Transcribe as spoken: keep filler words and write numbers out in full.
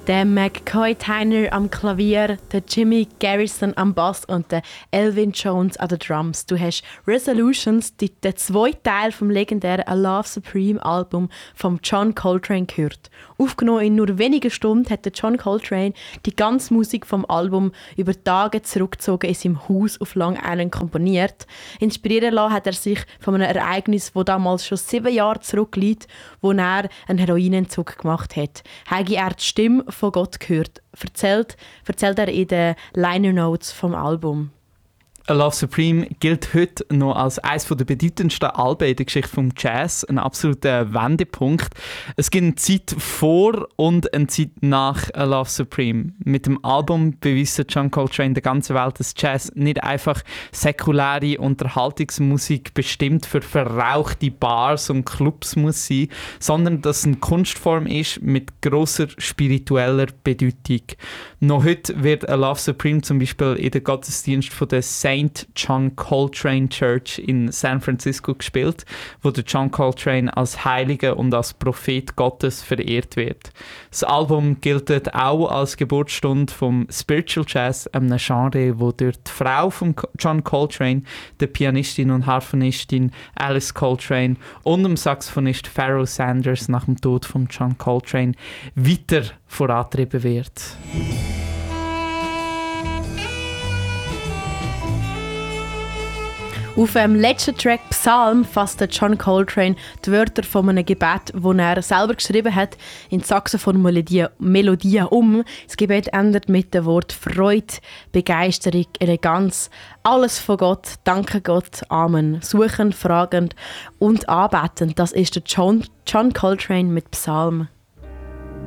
Der McCoy Tyner am Klavier, der Jimmy Garrison am Bass und der Elvin Jones an den Drums. Du hast Resolutions, die, den zweiten Teil vom legendären A Love Supreme Album von John Coltrane gehört. Aufgenommen in nur wenigen Stunden hat der John Coltrane die ganze Musik vom Album über Tage zurückgezogen in seinem Haus auf Long Island komponiert. Inspirieren lassen hat er sich von einem Ereignis, das damals schon sieben Jahre zurückliegt, wo er einen Heroinentzug gemacht hat. Habe er die Stimme von Gott gehört, erzählt, erzählt er in den Liner Notes vom Album. A Love Supreme gilt heute noch als eines der bedeutendsten Alben in der Geschichte des Jazz, ein absoluter Wendepunkt. Es gibt eine Zeit vor und eine Zeit nach A Love Supreme. Mit dem Album beweist John Coltrane der ganzen Welt, dass Jazz nicht einfach säkulare Unterhaltungsmusik bestimmt für verrauchte Bars und Clubs muss sein, sondern dass es eine Kunstform ist mit grosser spiritueller Bedeutung. Noch heute wird A Love Supreme zum Beispiel in den Gottesdienst von der Saint John Coltrane Church in San Francisco gespielt, wo der John Coltrane als Heiliger und als Prophet Gottes verehrt wird. Das Album gilt auch als Geburtsstunde vom Spiritual Jazz, einem Genre, wo durch die Frau von John Coltrane, der Pianistin und Harfenistin Alice Coltrane und dem Saxophonist Pharoah Sanders nach dem Tod von John Coltrane weiter vorangetrieben wird. Auf dem letzten Track Psalm fasst John Coltrane die Wörter von einem Gebet, das er selber geschrieben hat, in Saxophon-Melodien um. Das Gebet endet mit dem Wort Freude, Begeisterung, Eleganz. Alles von Gott, danke Gott, Amen. Suchend, fragend und anbetend. Das ist der John, John Coltrane mit Psalm.